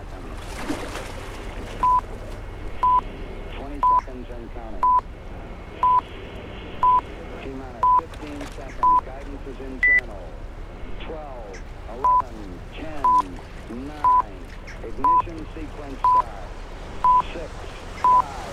seconds. 20 seconds and counting. T-minus 15 seconds. Guidance is internal. 12, 11, 10, 9. Ignition sequence start. 6, 5.